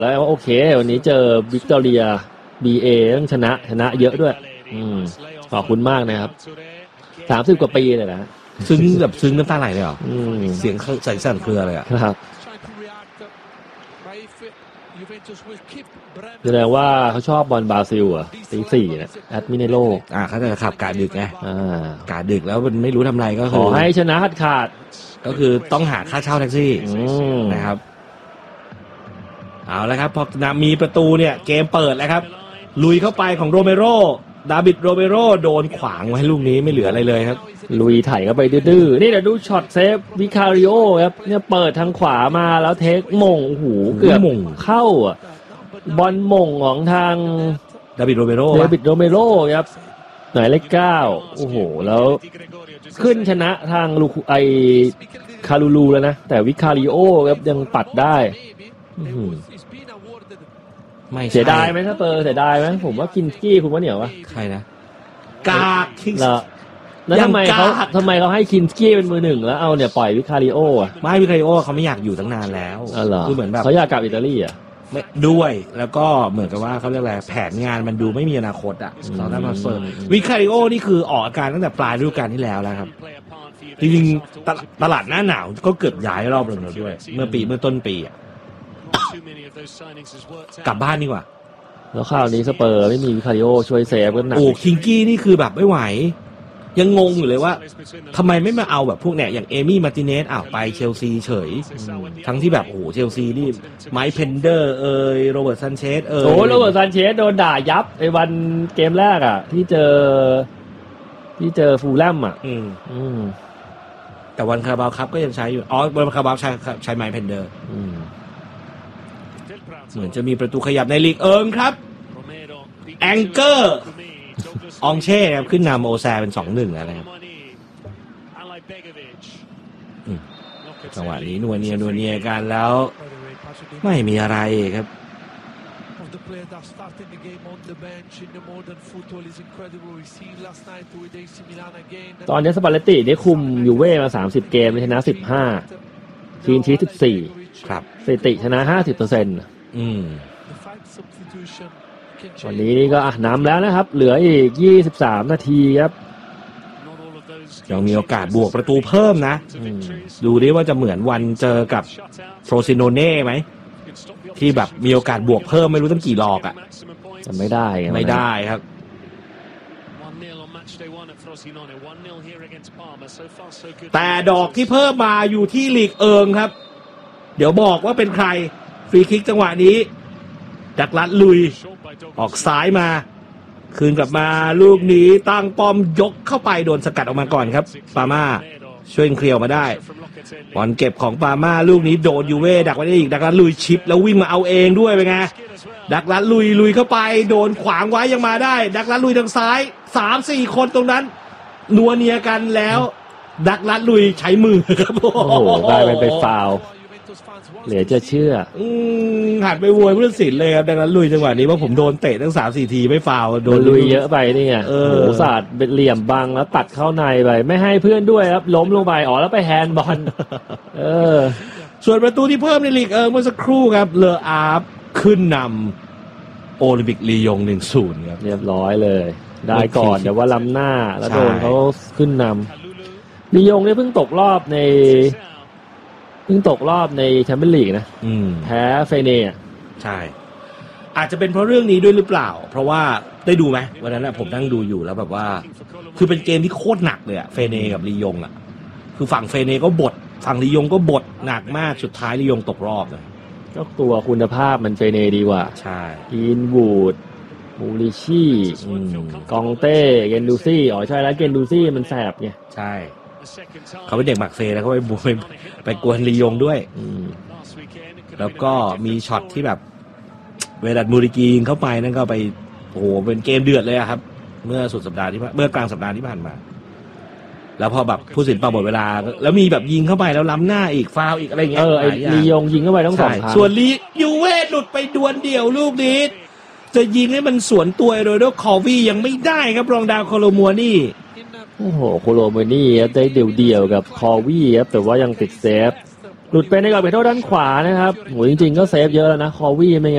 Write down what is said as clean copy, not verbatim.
แล้วโอเควันนี้เจอวิกตอเรียBAต้องชนะเยอะด้วยขอบคุณมากนะครับ30 กว่าปีเลยนะซึ้งน้ำตาไหลเลยเหรอเสียงสั่นเครือเลยอ่ะครับแสดงว่าเขาชอบบอลบราซิลอ่ะตี4นะแอดมิเนโรเขาจะขับกาดึกไงกาดึกแล้วมันไม่รู้ทำไรก็ขอให้ชนะขาดก็คือต้องหาค่าเช่าแท็กซี่นะครับเอาละครับพอมีประตูเนี่ยเกมเปิดแล้วครับลุยเข้าไปของโรเมโรดาวิดโรเมโรโดนขวางไว้ลูกนี้ไม่เหลืออะไรเลยครับลุยไถเข้าไปดื้อๆนี่เดี๋ยวดูช็อตเซฟวิคาริโอครับเนี่ยเปิดทางขวามาแล้วเทคมงโอ้โหเกือบเข้าอ่ะบอลมงของทางดาวิดโรเมโรครับหมายเลข9โอ้โหแล้วขึ้นชนะทางคาลูแล้วนะแต่วิคาริโอครับยังปัดได้ไม่เสียดายไหมถ้าเสียดายไหมผมว่ากินกี้คุณว่าเหนียววะใครนะกากแล้วทำไมเขาให้คินสกี้เป็นมือหนึ่งแล้วเอาเนี่ยปล่อยวิคาริโออ่ะไม่วิคาริโอเขาไม่อยากอยู่ตั้งนานแล้วคือเหมือนแบบเขาอยากกลับอิตาลีอ่ะด้วยแล้วก็เหมือนกับว่าเขาเรียกอะไรแผนงานมันดูไม่มีอนาคตอ่ะเราได้มาเฟิร์มวิคาริโอนี่คือออกอาการตั้งแต่ปลายฤดูกาลที่แล้วครับจริงๆตลาดหน้าหนาวก็เกือบย้ายรอบนึงแล้วด้วยเมื่อต้นปีกลับบ้านดีกว่าแล้วคราวนี้สเปอร์ไม่มีวิคาริโอช่วยเซฟก็หนักคิงกี้นี่คือแบบไม่ไหวยังงงอยู่เลยว่าทำไมไม่มาเอาแบบพวกเนี่ยอย่างเอมี่มาร์ติเนสไปเชลซีเฉยทั้งที่แบบเชลซีนี่ไมค์เพนเดอร์โรเบิร์ตซันเชสโรเบิร์ตซันเชสโดนด่ายับไอ้วันเกมแรกอ่ะที่เจอฟูลแลมอ่ะแต่วันคาราบาวคัพก็ยังใช้อยู่วันคาราบาวใช้ไมค์เพนเดอร์เหมือนจะมีประตูขยับในลีกครับแองเกอร์องเช่ครับขึ้นนำโอแซเป็น 2-1 แล้วนะครับจังหวะนี้นัวเนียกันแล้วไม่มีอะไรครับตอนนี้สปาเลตติได้คุมยูเว่มา30 เกมชนะ15ทีมชีท14 ครับสถิติชนะ 50%วันนี้นี่ก็น้ำแล้วนะครับเหลืออีก23 นาทีครับยังมีโอกาสบวกประตูเพิ่มนะดูดิว่าจะเหมือนวันเจอกับโฟรซิโนเน่ไหมที่แบบมีโอกาสบวกเพิ่มไม่รู้ตั้งกี่หลอกจะไม่ได้ครับแต่ดอกที่เพิ่มมาอยู่ที่ลีกครับเดี๋ยวบอกว่าเป็นใครฟรีคิกจังหวะนี้ดักลัดลุยออกซ้ายมาคืนกลับมาลูกนี้ตั้งป้อมยกเข้าไปโดนสกัดออกมาก่อนครับปาม่าช่วยเคลียร์มาได้บอลเก็บของปาม่าลูกนี้โดนยูเว่ดักไว้ได้อีกดักลัดลุยชิปแล้ววิ่งมาเอาเองด้วยเป็นไงดักลัดลุยเข้าไปโดนขวางไว้ยังมาได้ดักลัดลุยทางซ้าย 3-4 คนตรงนั้นนัวเนียกันแล้วดักลัดลุยใช้มือครับโอ้โหได้ไปฟาวเหลือจะเชื่อหัดไปโวยผู้ตัดสินเลยครับดังนั้นลุยจังหวะนี้ว่าผมโดนเตะตั้ง 3-4 ทีไม่ฟาวโดนลุยเยอะไปนี่ไงโอ้โหศาสตร์เป็นเหลี่ยมบังแล้วตัดเข้าในไปไม่ให้เพื่อนด้วยครับล้มลงไปแล้วไปแฮนด์บอลส่วนประตูที่เพิ่มในลีกเมื่อสักครู่ครับเลออาร์ฟขึ้นนำโอลิมปิกลียง 1-0 ครับเรียบร้อยเลยได้ก่อนเดี๋ยวว่าล้ำหน้าแล้วโดนเขาขึ้นนำลียงเนี่ยเพิ่งตกรอบในแชมเปี้ยนลีกนะแพ้เฟเน่ใช่อาจจะเป็นเพราะเรื่องนี้ด้วยหรือเปล่าเพราะว่าได้ดูไหมวันนั้นผมนั่งดูอยู่แล้วแบบว่าคือเป็นเกมที่โคตรหนักเลยเฟเน่กับลียงคือฝั่งเฟเน่ก็บดฝั่งลียงก็บดหนักมากสุดท้ายลียงตกรอบเลยก็ตัวคุณภาพมันเฟเน่ดีกว่าใช่อินวูดมูริชี่กองเต้เกนดูซี่ใช่แล้วเกนดูซี่มันแสบไงใช่เขาเป็นเด็กหมักเซแล้วเขาไปกวนลียงด้วยแล้วก็มีช็อตที่แบบเวลามูริกีนเข้าไปนั่นก็ไปโอ้โหเป็นเกมเดือดเลยครับเมื่อกลางสัปดาห์ที่ผ่านมาแล้วพอแบบผู้สินเป่าหมดเวลาแล้วมีแบบยิงเข้าไปแล้วล้ำหน้าอีกฟาวอีกอะไรเงี้ยลียงยิงเข้าไปต้อง2 ครั้งส่วนยูเว่หลุดไปดวลเดี่ยวลูกนี้จะยิงให้มันสวนตัวโดยคอวี่ยังไม่ได้ครับรองดาวโคโลมัวนี่โอ้โหโคโลมัวนี่ได้เดี่ยวกับคอวี่ครับแต่ว่ายังติดเซฟหลุดไปในกรอบเขตโทษด้านขวานะครับโหจริงๆก็เซฟเยอะแล้วนะคอวี่ไม่